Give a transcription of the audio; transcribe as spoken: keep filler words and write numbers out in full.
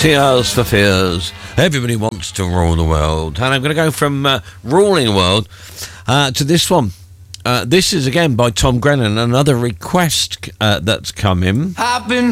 Tears for Fears. Everybody wants to rule the world. And I'm going to go from uh, ruling the world uh, to this one. Uh, this is again by Tom Grennan, another request uh, that's come in. I've been